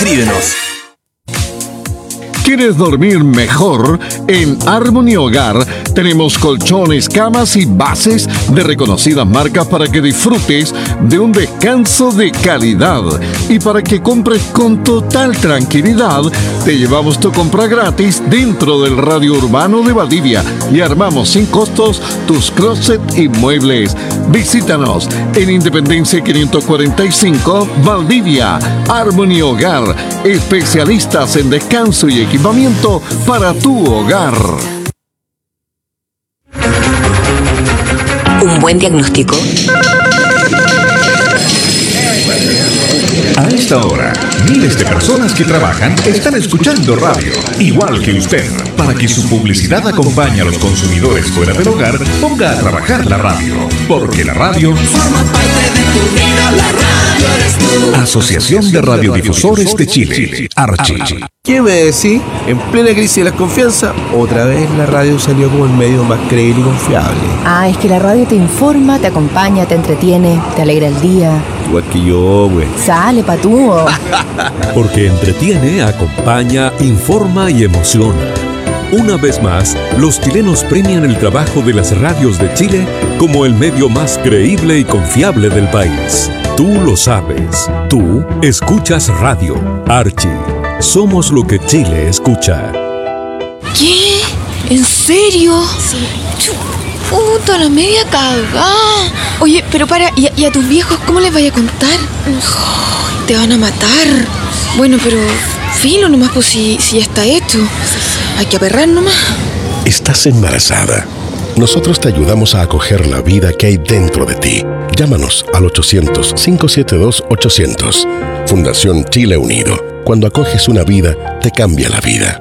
Escríbenos. ¿Quieres dormir mejor? En Harmony Hogar tenemos colchones, camas y bases de reconocidas marcas para que disfrutes de un descanso de calidad. Y para que compres con total tranquilidad, te llevamos tu compra gratis dentro del radio urbano de Valdivia y armamos sin costos tus closets y muebles. Visítanos en Independencia 545, Valdivia. Harmony Hogar, especialistas en descanso y equipamiento para tu hogar. Un buen diagnóstico. A esta hora, miles de personas que trabajan están escuchando radio, igual que usted. Para que su publicidad acompañe a los consumidores fuera del hogar, ponga a trabajar la radio. Porque la radio forma parte de tu vida, la radio eres tú. Asociación de Radiodifusores de Chile, Archi. ¿Qué me decís? En plena crisis de la confianza, otra vez la radio salió como el medio más creíble y confiable. Ah, es que la radio te informa, te acompaña, te entretiene, te alegra el día. Igual que yo, güey. Sale, patúo. Porque entretiene, acompaña, informa y emociona. Una vez más, los chilenos premian el trabajo de las radios de Chile como el medio más creíble y confiable del país. Tú lo sabes. Tú escuchas radio. Archi. Somos lo que Chile escucha. ¿Qué? ¿En serio? Sí. Puta, la media cagada. Oye, pero para, ¿y a tus viejos cómo les vaya a contar? Oh, te van a matar. Bueno, pero filo nomás, pues si ya está hecho. Hay que aperrar nomás. Estás embarazada. Nosotros te ayudamos a acoger la vida que hay dentro de ti. Llámanos al 800-572-800. Fundación Chile Unido. Cuando acoges una vida, te cambia la vida.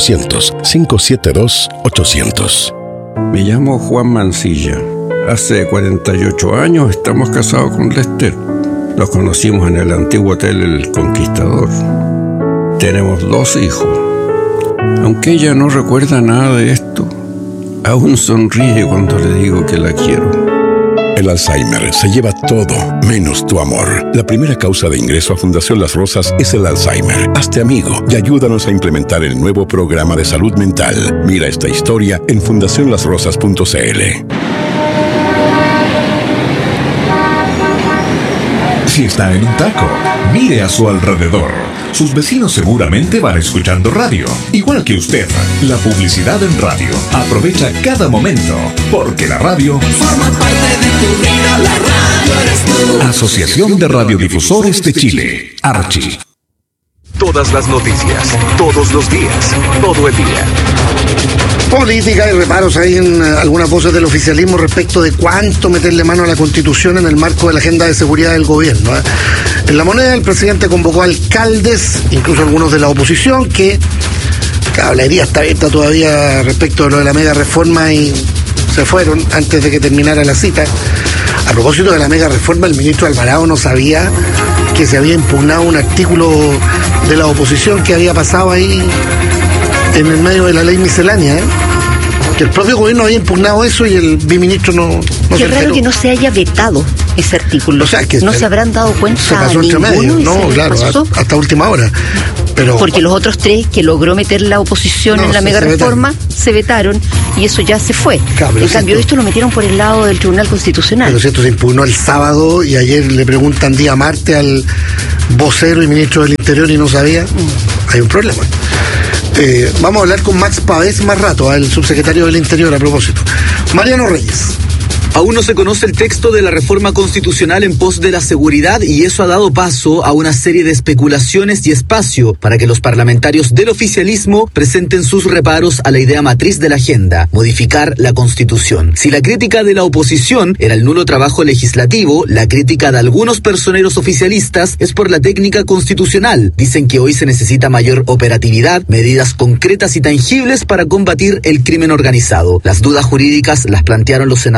800-572-800. Me llamo Juan Mancilla. Hace 48 años estamos casados con Lester. Nos conocimos en el antiguo hotel El Conquistador. Tenemos 2 hijos. Aunque ella no recuerda nada de esto, aún sonríe cuando le digo que la quiero. El Alzheimer se lleva todo, menos tu amor. La primera causa de ingreso a Fundación Las Rosas es el Alzheimer. Hazte amigo y ayúdanos a implementar el nuevo programa de salud mental. Mira esta historia en fundacionlasrosas.cl. Si está en un taco, mire a su alrededor. Sus vecinos seguramente van escuchando radio, igual que usted. La publicidad en radio. Aprovecha cada momento, porque la radio forma parte de tu vida, la radio eres tú. Asociación de Radiodifusores de Chile, Archi. Todas las noticias, todos los días, todo el día. Política y reparos ahí en algunas voces del oficialismo respecto de cuánto meterle mano a la Constitución en el marco de la agenda de seguridad del gobierno. En La Moneda el presidente convocó a alcaldes, incluso algunos de la oposición, que la hablaría está abierta todavía respecto de lo de la mega reforma y se fueron antes de que terminara la cita. A propósito de la mega reforma, el ministro Alvarado no sabía que se había impugnado un artículo de la oposición que había pasado ahí en el medio de la ley miscelánea, que el propio gobierno había impugnado eso y el biministro no Qué raro que no se haya vetado ese artículo. O sea, que no se habrán dado cuenta. Se pasó entre medio, no, claro, hasta última hora. Pero porque los otros 3 que logró meter la oposición en la mega reforma se vetaron y eso ya se fue. Claro, en cambio, esto lo metieron por el lado del Tribunal Constitucional. Pero si esto se impugnó el sábado y ayer le preguntan día martes al vocero y ministro del Interior y no sabía, hay un problema. Vamos a hablar con Max Pavés más rato, el subsecretario del Interior, a propósito. Mariano Reyes. Aún no se conoce el texto de la reforma constitucional en pos de la seguridad y eso ha dado paso a una serie de especulaciones y espacio para que los parlamentarios del oficialismo presenten sus reparos a la idea matriz de la agenda, modificar la Constitución. Si la crítica de la oposición era el nulo trabajo legislativo, la crítica de algunos personeros oficialistas es por la técnica constitucional. Dicen que hoy se necesita mayor operatividad, medidas concretas y tangibles para combatir el crimen organizado. Las dudas jurídicas las plantearon los senadores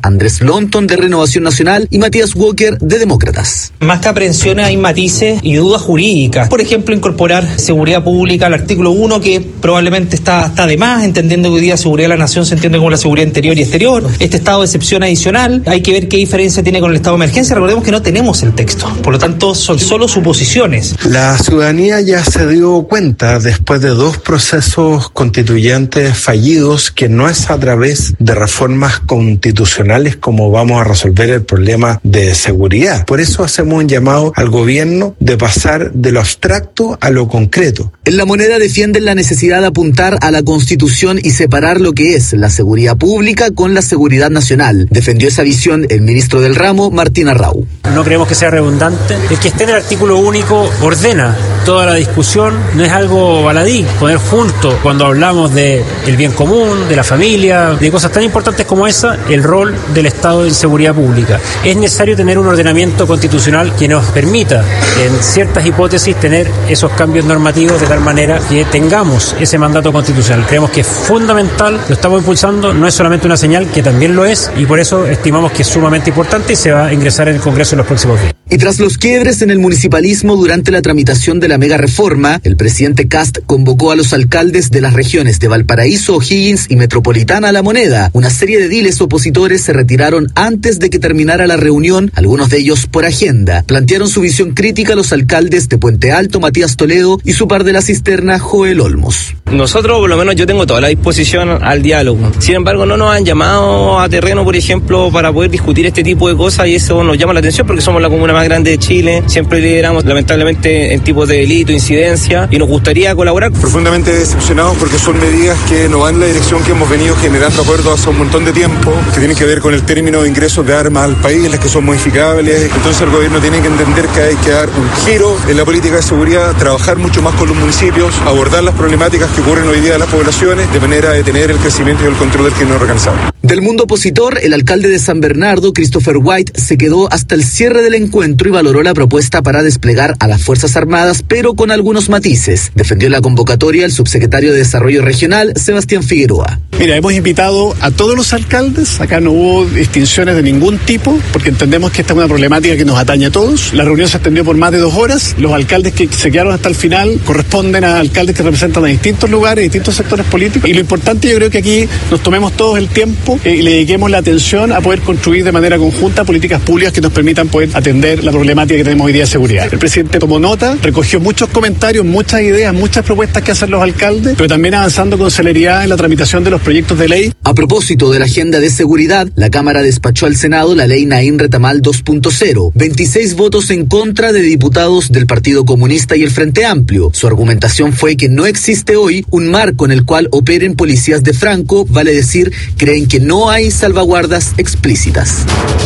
Andrés Lonton de Renovación Nacional y Matías Walker de Demócratas. Más que aprehensiones hay matices y dudas jurídicas. Por ejemplo, incorporar seguridad pública al artículo 1, que probablemente está de más, entendiendo que hoy día seguridad de la nación se entiende como la seguridad interior y exterior. Este estado de excepción adicional, hay que ver qué diferencia tiene con el estado de emergencia. Recordemos que no tenemos el texto, por lo tanto son solo suposiciones. La ciudadanía ya se dio cuenta, después de 2 procesos constituyentes fallidos, que no es a través de reformas constitucionales como vamos a resolver el problema de seguridad. Por eso hacemos un llamado al gobierno de pasar de lo abstracto a lo concreto. En La Moneda defienden la necesidad de apuntar a la Constitución y separar lo que es la seguridad pública con la seguridad nacional. Defendió esa visión el ministro del ramo, Martín Arrau. No creemos que sea redundante. El que esté en el artículo único ordena toda la discusión, no es algo baladí. Poner junto, cuando hablamos de el bien común, de la familia, de cosas tan importantes como esa, el rol del Estado en seguridad pública. Es necesario tener un ordenamiento constitucional que nos permita, en ciertas hipótesis, tener esos cambios normativos de tal manera que tengamos ese mandato constitucional. Creemos que es fundamental, lo estamos impulsando, no es solamente una señal, que también lo es, y por eso estimamos que es sumamente importante y se va a ingresar en el Congreso en los próximos días. Y tras los quiebres en el municipalismo durante la tramitación de la mega reforma, el presidente Kast convocó a los alcaldes de las regiones de Valparaíso, O'Higgins y Metropolitana a La Moneda. Una serie de ediles opositores se retiraron antes de que terminara la reunión, algunos de ellos por agenda. Plantearon su visión crítica a los alcaldes de Puente Alto, Matías Toledo, y su par de la Cisterna, Joel Olmos. Nosotros, por lo menos yo tengo toda la disposición al diálogo. Sin embargo, no nos han llamado a terreno, por ejemplo, para poder discutir este tipo de cosas, y eso nos llama la atención porque somos la comuna más grande de Chile. Siempre lideramos, lamentablemente, en tipos de delito, incidencia, y nos gustaría colaborar. Profundamente decepcionados porque son medidas que no van en la dirección que hemos venido generando acuerdos hace un montón de tiempo, que tienen que ver con el término de ingresos de armas al país, las que son modificables. Entonces el gobierno tiene que entender que hay que dar un giro en la política de seguridad, trabajar mucho más con los municipios, abordar las problemáticas que ocurren hoy día en las poblaciones, de manera a detener el crecimiento y el control del crimen organizado. Del mundo opositor, el alcalde de San Bernardo, Christopher White, se quedó hasta el cierre del encuentro y valoró la propuesta para desplegar a las Fuerzas Armadas, pero con algunos matices. Defendió la convocatoria el subsecretario de Desarrollo Regional, Sebastián Figueroa. Mira, hemos invitado a todos los alcaldes, acá no hubo distinciones de ningún tipo, porque entendemos que esta es una problemática que nos atañe a todos. La reunión se extendió por más de 2 horas. Los alcaldes que se quedaron hasta el final corresponden a alcaldes que representan a distintos lugares, distintos sectores políticos. Y lo importante, yo creo que aquí nos tomemos todos el tiempo y le dediquemos la atención a poder construir de manera conjunta políticas públicas que nos permitan poder atender la problemática que tenemos hoy día de seguridad. El presidente tomó nota, recogió muchos comentarios, muchas ideas, muchas propuestas que hacen los alcaldes, pero también avanzando con celeridad en la tramitación de los proyectos de ley. A propósito de la agenda de seguridad, la Cámara despachó al Senado la ley Naín Retamal 2.0, 26 votos en contra de diputados del Partido Comunista y el Frente Amplio. Su argumentación fue que no existe hoy un marco en el cual operen policías de Franco, vale decir, creen que no hay salvaguardas explícitas.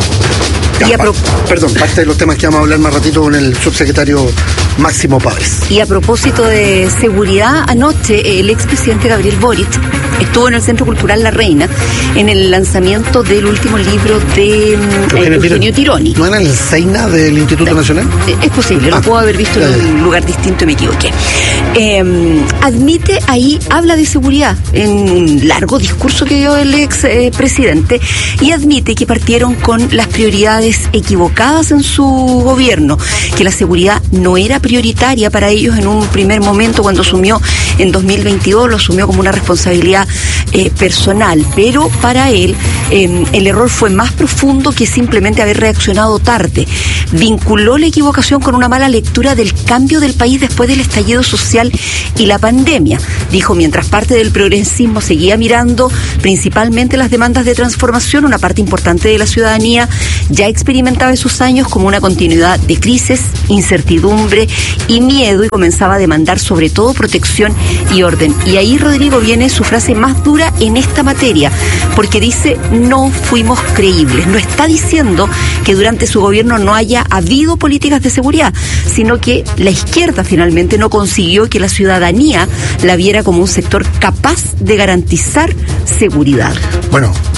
Perdón, parte de los temas que vamos a hablar más ratito con el subsecretario Máximo Páez. Y a propósito de seguridad, anoche el expresidente Gabriel Boric estuvo en el Centro Cultural La Reina en el lanzamiento del último libro de Eugenio Tironi. ¿No era el Seina del Instituto Nacional? Es posible, lo puedo haber visto en un lugar distinto y me equivoqué. Admite ahí, habla de seguridad en un largo discurso que dio el expresidente y admite que partieron con las prioridades equivocadas en su gobierno, que la seguridad no era prioritaria para ellos en un primer momento cuando asumió en 2022, lo asumió como una responsabilidad personal, pero para él el error fue más profundo que simplemente haber reaccionado tarde. Vinculó la equivocación con una mala lectura del cambio del país después del estallido social y la pandemia. Dijo, mientras parte del progresismo seguía mirando principalmente las demandas de transformación, una parte importante de la ciudadanía ya experimentaba esos años como una continuidad de crisis, incertidumbre y miedo, y comenzaba a demandar sobre todo protección y orden. Y ahí, Rodrigo, viene su frase más dura en esta materia, porque dice, no fuimos creíbles. No está diciendo que durante su gobierno no haya habido políticas de seguridad, sino que la izquierda finalmente no consiguió que la ciudadanía la viera como un sector capaz de garantizar seguridad. Bueno,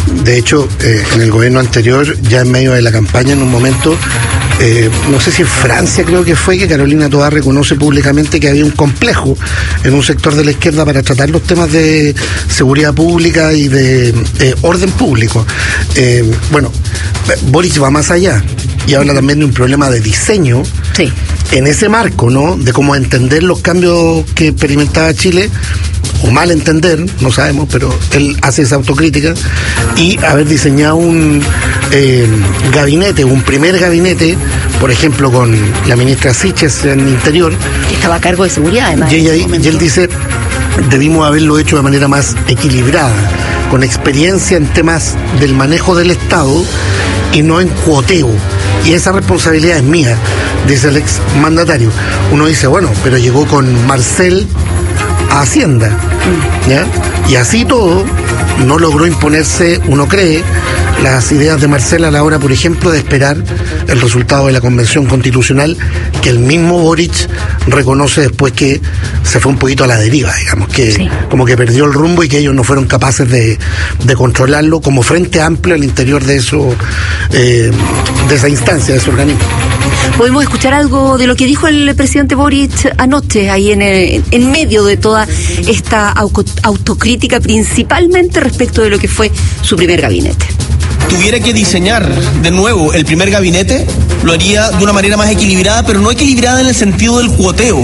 De hecho, en el gobierno anterior, ya en medio de la campaña, en un momento, no sé si en Francia creo que fue, que Carolina Toá reconoce públicamente que había un complejo en un sector de la izquierda para tratar los temas de seguridad pública y de orden público. Bueno, Boric va más allá y habla también de un problema de diseño. Sí. En ese marco, ¿no? De cómo entender los cambios que experimentaba Chile, o mal entender, no sabemos, pero él hace esa autocrítica, y haber diseñado un gabinete, un primer gabinete, por ejemplo, con la ministra Siches en Interior. Que estaba a cargo de seguridad, además. Y él dice, debimos haberlo hecho de manera más equilibrada, con experiencia en temas del manejo del Estado y no en cuoteo. Y esa responsabilidad es mía, dice el ex mandatario. Uno dice, bueno, pero llegó con Marcel a Hacienda, ¿ya? Y así todo, no logró imponerse, uno cree, las ideas de Marcel a la hora, por ejemplo, de esperar el resultado de la Convención Constitucional, que el mismo Boric reconoce después que se fue un poquito a la deriva, digamos, que sí, como que perdió el rumbo y que ellos no fueron capaces de controlarlo como Frente Amplio al interior de eso, de esa instancia, de ese organismo. Podemos escuchar algo de lo que dijo el presidente Boric anoche, ahí en medio de toda esta autocrítica, principalmente respecto de lo que fue su primer gabinete. Tuviera que diseñar de nuevo el primer gabinete, lo haría de una manera más equilibrada, pero no equilibrada en el sentido del cuoteo,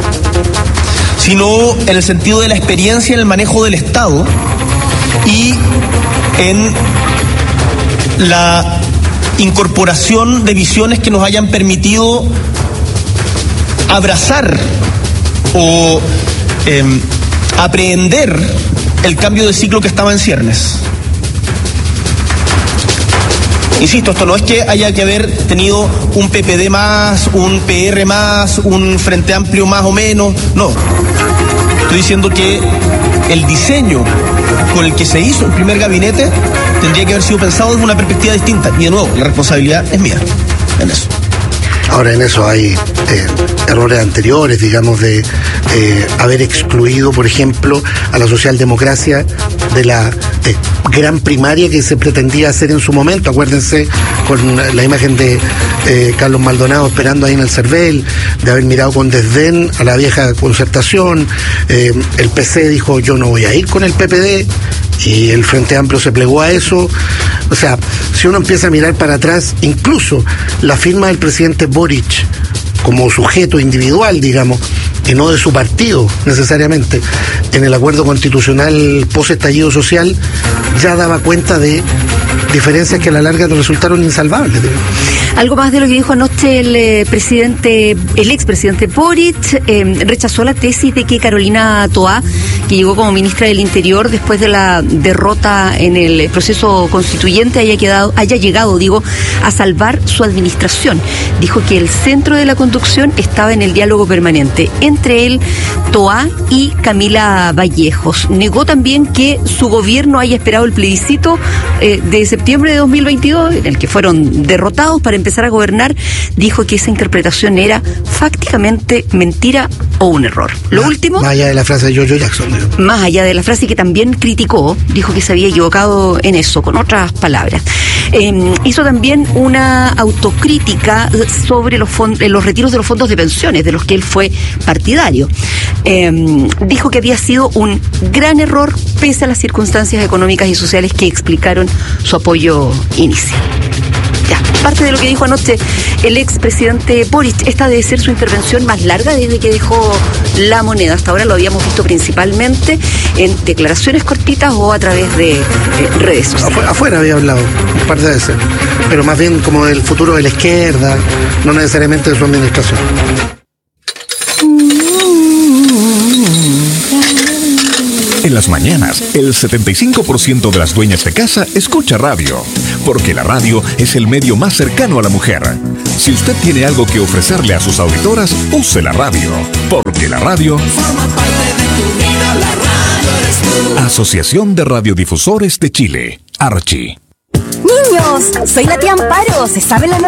sino en el sentido de la experiencia en el manejo del Estado y en la incorporación de visiones que nos hayan permitido abrazar o aprehender el cambio de ciclo que estaba en ciernes. Insisto, esto no es que haya que haber tenido un PPD más, un PR más, un Frente Amplio más o menos, no. Estoy diciendo que el diseño con el que se hizo el primer gabinete tendría que haber sido pensado desde una perspectiva distinta. Y de nuevo, la responsabilidad es mía en eso. Ahora, en eso hay errores anteriores, digamos, de haber excluido, por ejemplo, a la socialdemocracia de la gran primaria que se pretendía hacer en su momento. Acuérdense con la imagen de Carlos Maldonado esperando ahí en el CERVEL, de haber mirado con desdén a la vieja concertación. El PC dijo, yo no voy a ir con el PPD, y el Frente Amplio se plegó a eso. O sea, si uno empieza a mirar para atrás, incluso la firma del presidente Boric como sujeto individual, digamos, y no de su partido necesariamente, en el acuerdo constitucional post-estallido social, ya daba cuenta de diferencias que a la larga resultaron insalvables. Algo más de lo que dijo anoche el expresidente Boric. Rechazó la tesis de que Carolina Toá, que llegó como ministra del Interior después de la derrota en el proceso constituyente, haya llegado a salvar su administración. Dijo que el centro de la conducción estaba en el diálogo permanente entre él, Toá y Camila Vallejos. Negó también que su gobierno haya esperado el plebiscito de septiembre de 2022, en el que fueron derrotados para empezar a gobernar. Dijo que esa interpretación era fácticamente mentira o un error. Lo último... Más allá de la frase de George Jackson. Más allá de la frase que también criticó, dijo que se había equivocado en eso, con otras palabras. Hizo también una autocrítica sobre los retiros de los fondos de pensiones, de los que él fue partidario. Dijo que había sido un gran error pese a las circunstancias económicas y sociales que explicaron su apoyo inicial. Ya, parte de lo que dijo anoche el expresidente Boric. Esta debe ser su intervención más larga desde que dejó La Moneda. Hasta ahora lo habíamos visto principalmente en declaraciones cortitas o a través de redes sociales. Afuera había hablado un par de veces, pero más bien como del futuro de la izquierda, no necesariamente de su administración. En las mañanas, el 75% de las dueñas de casa escucha radio, porque la radio es el medio más cercano a la mujer. Si usted tiene algo que ofrecerle a sus auditoras, use la radio, porque la radio forma parte de tu vida, la radio eres tú. Asociación de Radiodifusores de Chile, Archi. Niños, soy la tía Amparo, ¿se sabe la